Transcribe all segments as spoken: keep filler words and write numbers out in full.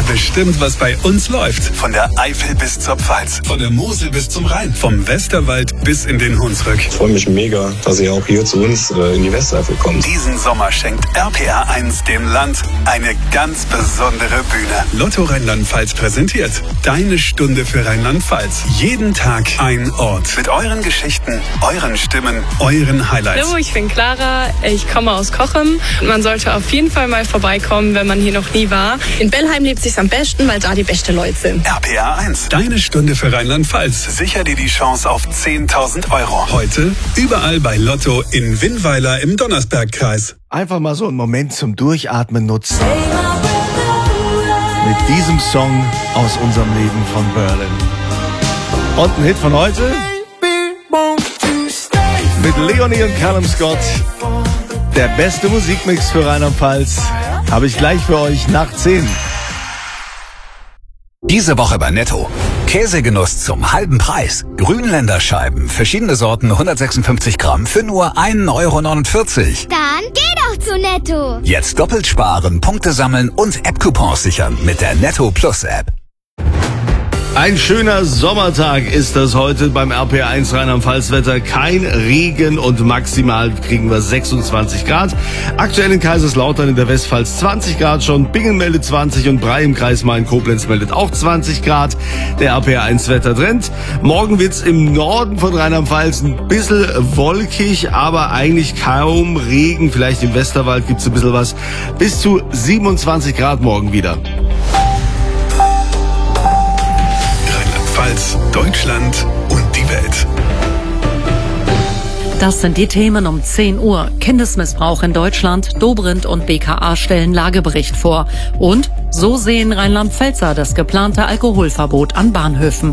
bestimmt, was bei uns läuft. Von der Eifel bis zur Pfalz, von der Mosel bis zum Rhein, vom Westerwald bis in den Hunsrück. Ich freue mich mega, dass ihr auch hier zu uns äh, in die Westeifel kommt. Diesen Sommer schenkt R P R eins dem Land eine ganz besondere Bühne. Lotto Rheinland-Pfalz präsentiert Deine Stunde für Rheinland-Pfalz. Jeden Tag ein Ort mit euren Geschichten, euren Stimmen, euren Highlights. Hallo, ich bin Clara, ich komme aus Cochem. Man sollte auf jeden Fall mal vorbeikommen, wenn man hier noch nie war. In Bellheim lebt sich's am besten, weil da die besten Leute sind. R P R eins, Deine Stunde für Rheinland-Pfalz. Sicher dir die Chance auf zehntausend Euro. Heute überall bei Lotto in Winnweiler im Donnersbergkreis. Einfach mal so einen Moment zum Durchatmen nutzen. Mit diesem Song aus unserem Leben von Berlin. Und ein Hit von heute? Mit Leonie und Callum Scott. Der beste Musikmix für Rheinland-Pfalz habe ich gleich für euch nach zehn. Diese Woche bei Netto. Käsegenuss zum halben Preis. Grünländerscheiben, verschiedene Sorten, hundertsechsundfünfzig Gramm für nur ein Euro neunundvierzig. Dann geh doch zu Netto. Jetzt doppelt sparen, Punkte sammeln und App-Coupons sichern mit der Netto Plus App. Ein schöner Sommertag ist das heute beim R P R eins Rheinland-Pfalz-Wetter. Kein Regen und maximal kriegen wir sechsundzwanzig Grad. Aktuell in Kaiserslautern in der Westpfalz zwanzig Grad schon. Bingen meldet zwanzig und Brei im Kreis Main-Koblenz meldet auch zwanzig Grad. Der R P R eins Wettertrend. Morgen wird's im Norden von Rheinland-Pfalz ein bisschen wolkig, aber eigentlich kaum Regen. Vielleicht im Westerwald gibt's ein bisschen was. Bis zu siebenundzwanzig Grad morgen wieder. Deutschland und die Welt. Das sind die Themen um zehn Uhr. Kindesmissbrauch in Deutschland. Dobrindt und B K A stellen Lagebericht vor. Und so sehen Rheinland-Pfälzer das geplante Alkoholverbot an Bahnhöfen.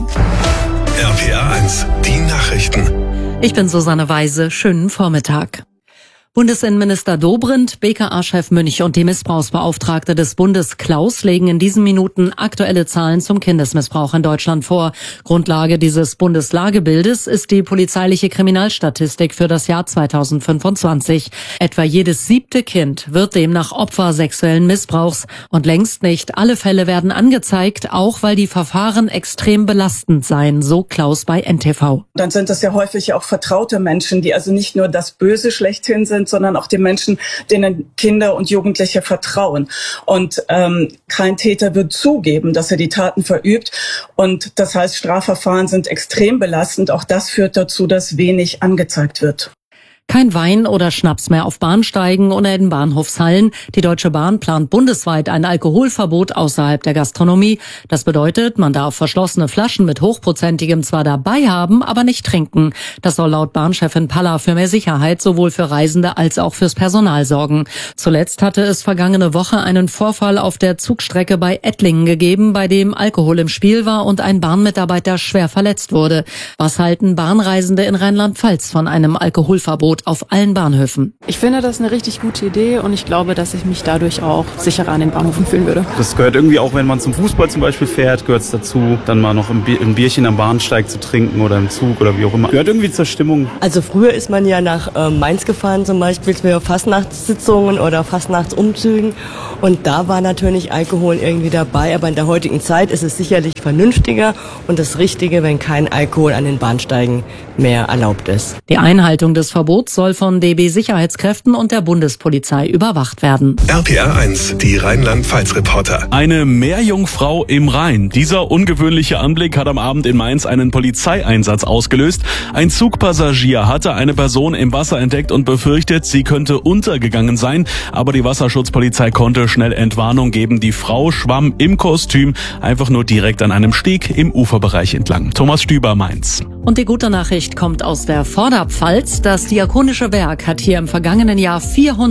R P R eins, die Nachrichten. Ich bin Susanne Weise. Schönen Vormittag. Bundesinnenminister Dobrindt, B K A-Chef Münch und die Missbrauchsbeauftragte des Bundes Klaus legen in diesen Minuten aktuelle Zahlen zum Kindesmissbrauch in Deutschland vor. Grundlage dieses Bundeslagebildes ist die polizeiliche Kriminalstatistik für das Jahr zweitausendfünfundzwanzig. Etwa jedes siebte Kind wird demnach Opfer sexuellen Missbrauchs. Und längst nicht alle Fälle werden angezeigt, auch weil die Verfahren extrem belastend seien, so Klaus bei N T V. Dann sind das ja häufig auch vertraute Menschen, die also nicht nur das Böse schlechthin sind, sondern auch die Menschen, denen Kinder und Jugendliche vertrauen. Und ähm, kein Täter wird zugeben, dass er die Taten verübt. Und das heißt, Strafverfahren sind extrem belastend. Auch das führt dazu, dass wenig angezeigt wird. Kein Wein oder Schnaps mehr auf Bahnsteigen oder in Bahnhofshallen. Die Deutsche Bahn plant bundesweit ein Alkoholverbot außerhalb der Gastronomie. Das bedeutet, man darf verschlossene Flaschen mit hochprozentigem zwar dabei haben, aber nicht trinken. Das soll laut Bahnchefin Palla für mehr Sicherheit sowohl für Reisende als auch fürs Personal sorgen. Zuletzt hatte es vergangene Woche einen Vorfall auf der Zugstrecke bei Ettlingen gegeben, bei dem Alkohol im Spiel war und ein Bahnmitarbeiter schwer verletzt wurde. Was halten Bahnreisende in Rheinland-Pfalz von einem Alkoholverbot auf allen Bahnhöfen? Ich finde das eine richtig gute Idee und ich glaube, dass ich mich dadurch auch sicherer an den Bahnhöfen fühlen würde. Das gehört irgendwie auch, wenn man zum Fußball zum Beispiel fährt, gehört es dazu, dann mal noch ein Bierchen am Bahnsteig zu trinken oder im Zug oder wie auch immer. Gehört irgendwie zur Stimmung. Also früher ist man ja nach äh, Mainz gefahren zum Beispiel für Fastnachtssitzungen oder Fastnachtsumzügen und da war natürlich Alkohol irgendwie dabei, aber in der heutigen Zeit ist es sicherlich vernünftiger und das Richtige, wenn kein Alkohol an den Bahnsteigen mehr erlaubt ist. Die Einhaltung des Verbots soll von D B-Sicherheitskräften und der Bundespolizei überwacht werden. R P R eins, die Rheinland-Pfalz-Reporter. Eine Meerjungfrau im Rhein. Dieser ungewöhnliche Anblick hat am Abend in Mainz einen Polizeieinsatz ausgelöst. Ein Zugpassagier hatte eine Person im Wasser entdeckt und befürchtet, sie könnte untergegangen sein. Aber die Wasserschutzpolizei konnte schnell Entwarnung geben. Die Frau schwamm im Kostüm einfach nur direkt an einem Steg im Uferbereich entlang. Thomas Stüber, Mainz. Und die gute Nachricht kommt aus der Vorderpfalz. Das Diakonische Werk hat hier im vergangenen Jahr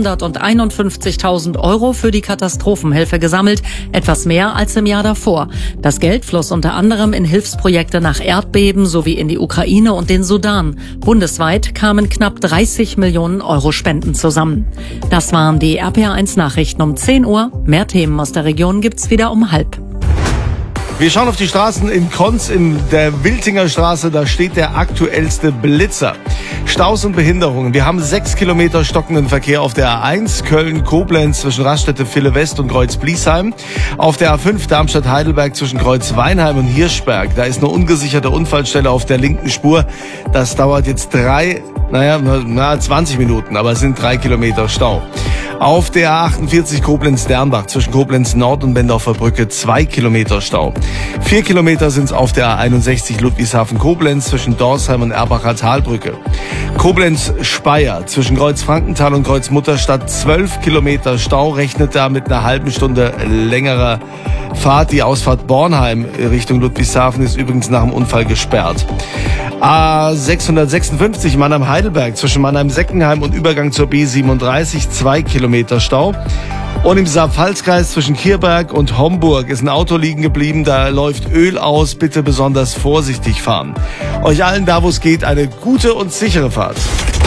vierhunderteinundfünfzigtausend Euro für die Katastrophenhilfe gesammelt, etwas mehr als im Jahr davor. Das Geld floss unter anderem in Hilfsprojekte nach Erdbeben sowie in die Ukraine und den Sudan. Bundesweit kamen knapp dreißig Millionen Euro Spenden zusammen. Das waren die R P R eins Nachrichten um zehn Uhr. Mehr Themen aus der Region gibt's wieder um halb. Wir schauen auf die Straßen in Konz, in der Wiltinger Straße, da steht der aktuellste Blitzer. Staus und Behinderungen. Wir haben sechs Kilometer stockenden Verkehr auf der A eins, Köln-Koblenz zwischen Raststätte Ville-West und Kreuz-Bliesheim. Auf der A fünf Darmstadt-Heidelberg zwischen Kreuz-Weinheim und Hirschberg. Da ist eine ungesicherte Unfallstelle auf der linken Spur. Das dauert jetzt drei, naja, na, zwanzig Minuten, aber es sind drei Kilometer Stau. Auf der A achtundvierzig Koblenz-Dernbach zwischen Koblenz Nord und Bendorfer Brücke zwei Kilometer Stau. Vier Kilometer sind es auf der A einundsechzig Ludwigshafen-Koblenz zwischen Dorsheim und Erbacher Talbrücke. Koblenz-Speyer zwischen Kreuz-Frankenthal und Kreuz-Mutterstadt zwölf Kilometer Stau, rechnet da mit einer halben Stunde längerer Fahrt. Die Ausfahrt Bornheim Richtung Ludwigshafen ist übrigens nach dem Unfall gesperrt. A sechshundertsechsundfünfzig Mannheim-Heidelberg zwischen Mannheim-Seckenheim und Übergang zur B siebenunddreißig zwei Kilometer Stau. Und im Saar-Pfalz-Kreis zwischen Kirberg und Homburg ist ein Auto liegen geblieben, da läuft Öl aus, bitte besonders vorsichtig fahren. Euch allen da, wo es geht, eine gute und sichere Fahrt.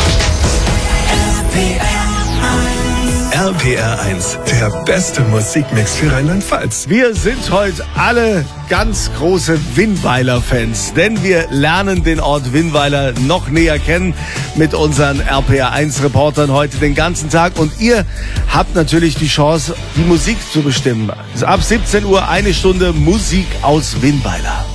R P R eins, der beste Musikmix für Rheinland-Pfalz. Wir sind heute alle ganz große Winnweiler-Fans, denn wir lernen den Ort Winnweiler noch näher kennen mit unseren R P R eins Reportern heute den ganzen Tag. Und ihr habt natürlich die Chance, die Musik zu bestimmen. Ab siebzehn Uhr eine Stunde Musik aus Winnweiler.